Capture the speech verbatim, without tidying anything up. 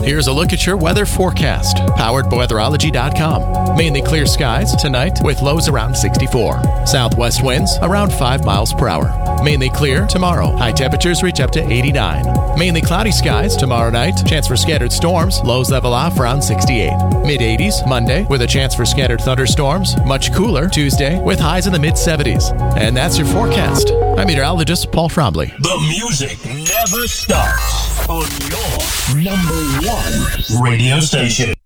Here's a look at your weather forecast, powered by weatherology dot com. Mainly clear skies tonight with lows around sixty-four. Southwest winds around five miles per hour. Mainly clear tomorrow. High temperatures reach up to eighty-nine. Mainly cloudy skies tomorrow night. Chance for scattered storms. Lows level off around sixty-eight. mid eighties Monday with a chance for scattered thunderstorms. Much cooler Tuesday with highs in the mid seventies. And that's your forecast. I'm meteorologist Paul Trombley. The music never stops on your number one radio station.